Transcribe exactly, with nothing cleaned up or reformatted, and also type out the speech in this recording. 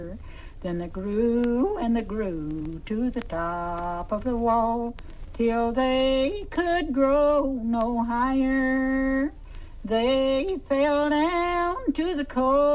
Then they grew and they grew to the top of the wall, till they could grow no higher. They fell down to the cold